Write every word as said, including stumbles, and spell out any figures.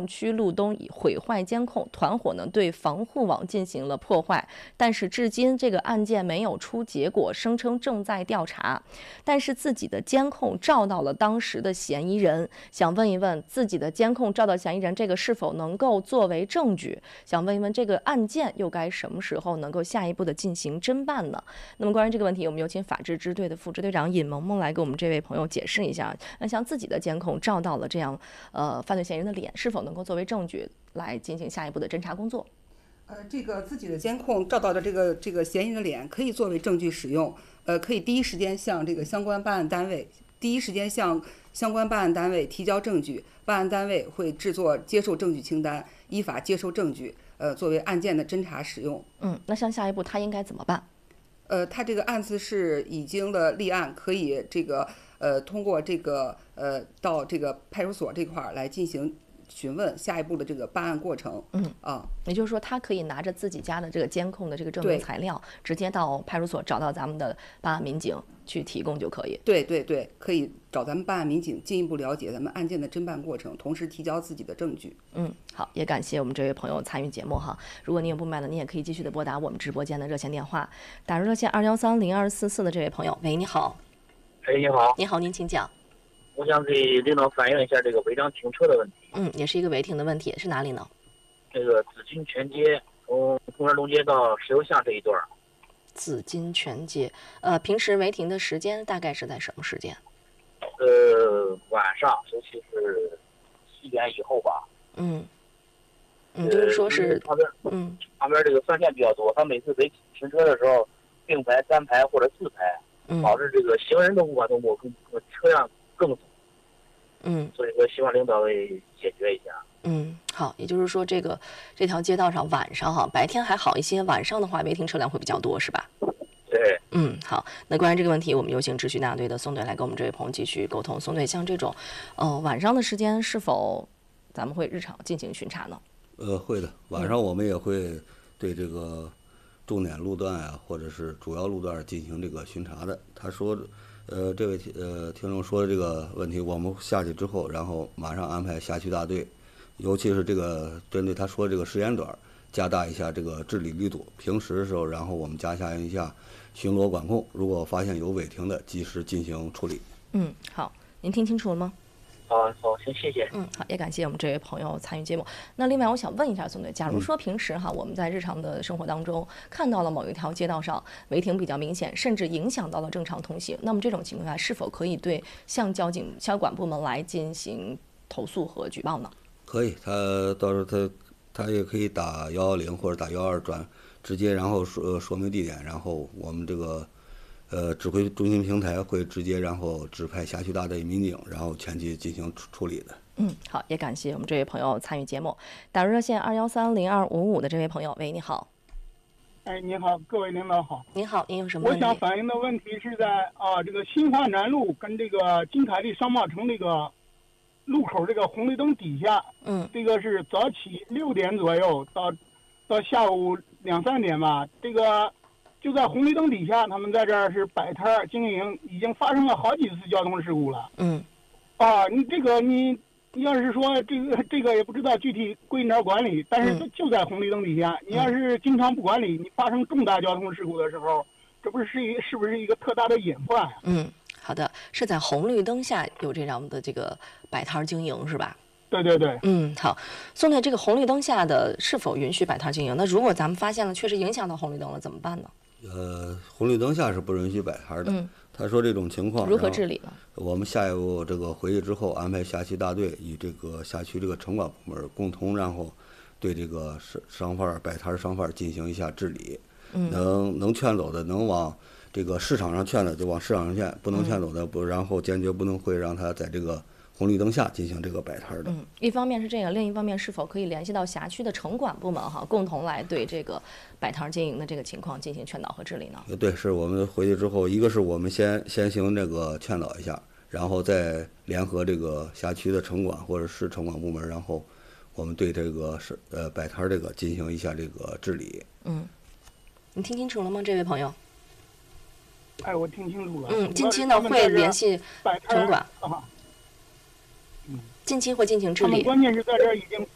区路东已毁坏监控，团伙呢对防护网进行了破坏，但是至今这个案件没有出结果，声称正在调查。但是自己的监控照到了当时的嫌疑人，想问一问自己的监控照到嫌疑人，这个是否能够作为证据？想问一问这个案件又该什么时候能够下一步的进行侦办呢？那么关于这个问题，我们有请法制支队的副支队长尹萌萌来给我们这位朋友解释一下。那像自己的监控照到了这样呃犯罪嫌疑人的脸，是否能够作为证据来进行下一步的侦查工作？ 呃，这个自己的监控照到的这个这个嫌疑人的脸，可以作为证据使用。呃，可以第一时间向这个相关办案单位，第一时间向相关办案单位提交证据，办案单位会制作接受证据清单，依法接收证据，呃，作为案件的侦查使用。 嗯，那像下一步他应该怎么办？ 呃，他这个案子是已经的立案，可以这个呃通过这个呃到这个派出所这块儿来进行询问下一步的这个办案过程。 嗯啊， 也就是说，他可以拿着自己家的这个监控的这个证明材料，直接到派出所找到咱们的办案民警去提供就可以。 对对对，可以找咱们办案民警进一步了解咱们案件的侦办过程，同时提交自己的证据。 嗯，好，也感谢我们这位朋友参与节目哈。如果您有不明白的，您也可以继续的拨打我们直播间的热线电话，打入热线二幺三零二四四的这位朋友，喂，你好。 哎，你好。 你好，您请讲。 我想给领导反映一下这个违章停车的问题。 嗯，也是一个违停的问题，是哪里呢？ 这个紫金泉街从公园东街到石油巷这一段。 紫金泉街，呃，平时违停的时间大概是在什么时间？ 呃，晚上，尤其是七点以后吧。 嗯，嗯，就是说是、 呃、旁边， 嗯， 旁边这个饭店比较多，他每次违停车的时候并排、单排或者自排， 嗯， 导致这个行人都无法通过，更车辆更堵。 嗯， 所以说希望领导为解决一下。 嗯，好，也就是说这个这条街道上晚上哈，白天还好一些，晚上的话违停车辆会比较多，是吧？ 对。 嗯，好，那关于这个问题，我们有请秩序大队的宋队来跟我们这位朋友继续沟通。宋队，像这种，呃，晚上的时间是否咱们会日常进行巡查呢？ 呃，会的，晚上我们也会对这个重点路段啊，或者是主要路段进行这个巡查的。他说。呃，这位呃听众说的这个问题，我们下去之后，然后马上安排辖区大队，尤其是这个针对他说的这个时间段，加大一下这个治理力度。平时的时候，然后我们加强一下巡逻管控，如果发现有违停的，及时进行处理。 嗯，好，您听清楚了吗？ 好，好，行，谢谢。 嗯，好，也感谢我们这位朋友参与节目。那另外，我想问一下宋队，假如说平时哈，我们在日常的生活当中看到了某一条街道上违停比较明显，甚至影响到了正常通行，那么这种情况下，是否可以对向交警交管部门来进行投诉和举报呢？ 可以，他到时候他他也可以打幺幺零或者打幺二转，直接然后说说明地点，然后我们这个。呃，指挥中心平台会直接，然后指派辖区大队民警，然后前期进行处处理的。 嗯，好，也感谢我们这位朋友参与节目。打入热线二幺三零二五五的这位朋友，喂，你好。 哎，你好，各位领导好。 您好，您有什么问题？ 我想反映的问题是在啊，这个新华南路跟这个金凯利商贸城这个路口这个红绿灯底下， 嗯， 这个是早起六点左右到到下午两三点吧，这个。就在红绿灯底下，他们在这儿是摆摊经营，已经发生了好几次交通事故了。 嗯， 啊，你这个你要是说这个这个也不知道具体归哪儿管理，但是就在红绿灯底下， 嗯、 你要是经常不管理，你发生重大交通事故的时候，这不是是一是不是一个特大的隐患啊？ 嗯，好的，是在红绿灯下有这样的这个摆摊经营是吧？ 对对对， 嗯，好，宋队，这个红绿灯下的是否允许摆摊经营？那如果咱们发现了确实影响到红绿灯了，怎么办呢？ 呃，红绿灯下是不允许摆摊的。 嗯， 他说这种情况如何治理呢？ 我们下一步这个回去之后，安排辖区大队与这个辖区这个城管部门共同，然后对这个商贩摆摊商贩进行一下治理。 嗯， 能能劝走的，能往这个市场上劝的就往市场上劝，不能劝走的不，然后坚决不能会让他在这个红绿灯下进行这个摆摊的。 嗯，一方面是这个，另一方面是否可以联系到辖区的城管部门哈，共同来对这个摆摊经营的这个情况进行劝导和治理呢？ 对，是我们回去之后，一个是我们先先行这个劝导一下，然后再联合这个辖区的城管或者市城管部门，然后我们对这个是呃摆摊这个进行一下这个治理。 嗯，你听清楚了吗，这位朋友？ 哎，我听清楚了。 嗯，近期呢会联系城管。 啊。 近期会进行治理。 他们关键是在这儿已经